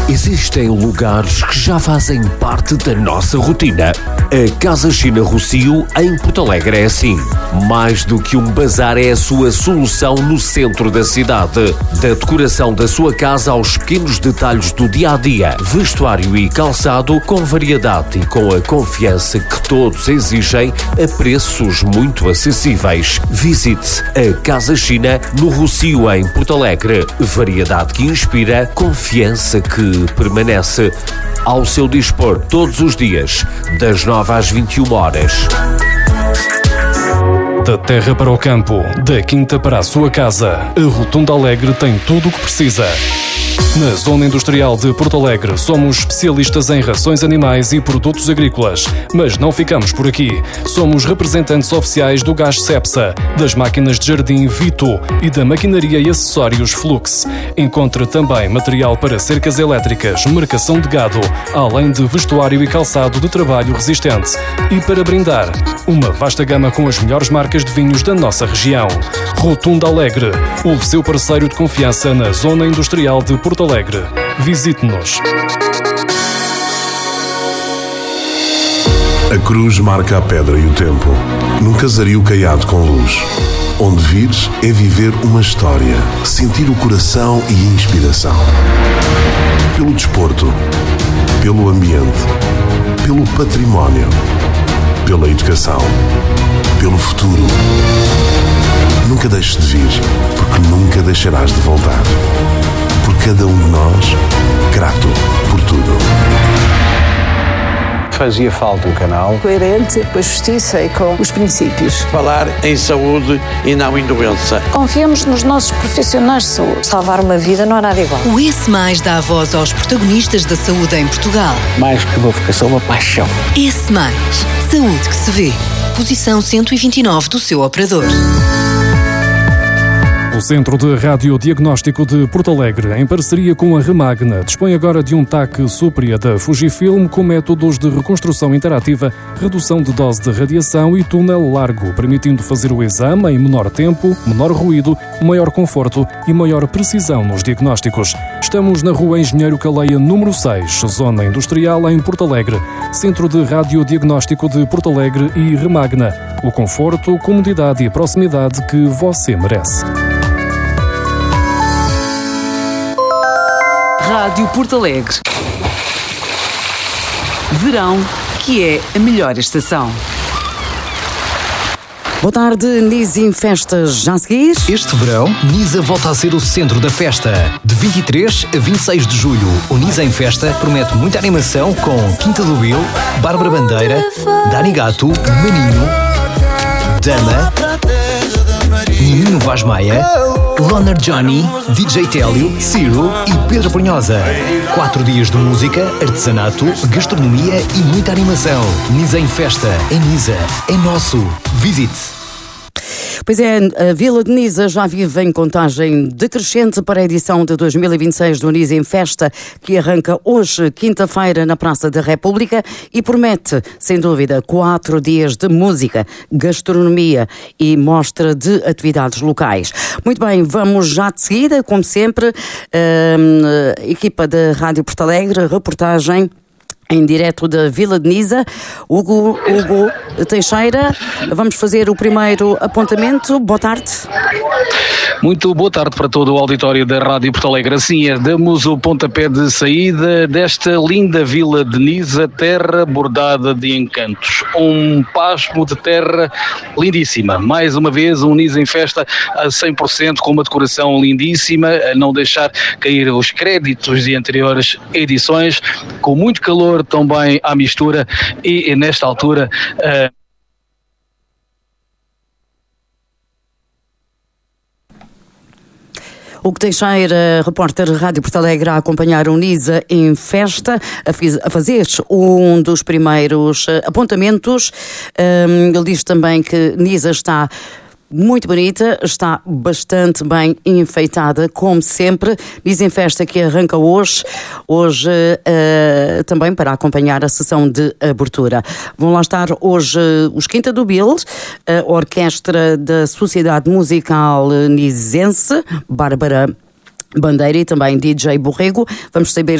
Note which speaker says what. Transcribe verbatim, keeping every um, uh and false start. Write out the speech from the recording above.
Speaker 1: Existem lugares que já fazem parte da nossa rotina. A Casa China Rocio, em Porto Alegre, é assim. Mais do que um bazar, é a sua solução no centro da cidade. Da decoração da sua casa aos pequenos detalhes do dia-a-dia. Vestuário e calçado com variedade e com a confiança que todos exigem a preços muito acessíveis. Visite a Casa China no Rocio, em Porto Alegre. Variedade que inspira, confiança que permanece. Ao seu dispor todos os dias, das nove às vinte e uma horas.
Speaker 2: Da terra para o campo, da quinta para a sua casa, a Rotunda Alegre tem tudo o que precisa. Na Zona Industrial de Porto Alegre, somos especialistas em rações animais e produtos agrícolas. Mas não ficamos por aqui. Somos representantes oficiais do gás Cepsa, das máquinas de jardim Vito e da maquinaria e acessórios Flux. Encontre também material para cercas elétricas, marcação de gado, além de vestuário e calçado de trabalho resistente. E para brindar, uma vasta gama com as melhores marcas de vinhos da nossa região. Rotunda Alegre, o seu parceiro de confiança na Zona Industrial de Porto Alegre. Visite-nos.
Speaker 3: A cruz marca a pedra e o tempo, num casario caiado com luz. Onde vires é viver uma história, sentir o coração e a inspiração. Pelo desporto, pelo ambiente, pelo património, pela educação, pelo futuro. Nunca deixes de vir, porque nunca deixarás de voltar. Por cada um de nós, grato por tudo.
Speaker 4: Fazia falta um canal
Speaker 5: coerente, com a justiça e com os princípios.
Speaker 6: Falar em saúde e não em doença.
Speaker 5: Confiamos nos nossos profissionais de saúde.
Speaker 7: Salvar uma vida não há nada igual.
Speaker 8: O Esse Mais dá voz aos protagonistas da saúde em Portugal.
Speaker 4: Mais que uma vocação, uma paixão.
Speaker 8: Esse Mais. Saúde que se vê. Posição cento e vinte e nove do seu operador.
Speaker 2: O Centro de Radiodiagnóstico de Porto Alegre, em parceria com a Remagna, dispõe agora de um T A C Supria da Fujifilm com métodos de reconstrução interativa, redução de dose de radiação e túnel largo, permitindo fazer o exame em menor tempo, menor ruído, maior conforto e maior precisão nos diagnósticos. Estamos na Rua Engenheiro Caleia, número seis, Zona Industrial, em Porto Alegre. Centro de Radiodiagnóstico de Porto Alegre e Remagna. O conforto, comodidade e proximidade que você merece.
Speaker 9: Rádio Porto Alegre. Verão, que é a melhor estação.
Speaker 10: Boa tarde, Nisa em Festas já a seguir.
Speaker 11: Este verão, Nisa volta a ser o centro da festa. De vinte e três a vinte e seis de julho, o Nisa em Festa promete muita animação com Quinta do Bill, Bárbara Bandeira, Dani Gato, Maninho, Dama, Menino Vaz Maia, Loner Johnny, D J Télio, Ciro e Pedro Brunhosa. Quatro dias de música, artesanato, gastronomia e muita animação. Nisa em Festa. É Nisa. É nosso. Visite.
Speaker 10: Pois é, a Vila de Nisa já vive em contagem decrescente para a edição de dois mil e vinte e seis do Nisa em Festa, que arranca hoje, quinta-feira, na Praça da República e promete, sem dúvida, quatro dias de música, gastronomia e mostra de atividades locais. Muito bem, vamos já de seguida, como sempre, a equipa da Rádio Porto Alegre, reportagem em direto da Vila de Nisa. Hugo, Hugo Teixeira, vamos fazer o primeiro apontamento. Boa tarde.
Speaker 12: Muito boa tarde para todo o auditório da Rádio Porto Alegre. Assim é, damos o pontapé de saída desta linda Vila de Nisa, terra bordada de encantos. Um pasmo de terra lindíssima. Mais uma vez, um Nisa em Festa a cem por cento, com uma decoração lindíssima, a não deixar cair os créditos de anteriores edições, com muito calor também à mistura e, nesta altura... Uh...
Speaker 10: Hugo Teixeira, repórter Rádio Porto Alegre, a acompanhar o Nisa em Festa, a fazer um dos primeiros apontamentos. Ele diz também que Nisa está muito bonita, está bastante bem enfeitada, como sempre. Nisa em Festa que arranca hoje, hoje uh, também para acompanhar a sessão de abertura. Vão lá estar hoje os Quinta do Bill, a orquestra da Sociedade Musical Nisense, Bárbara Bandeira e também D J Borrego. Vamos saber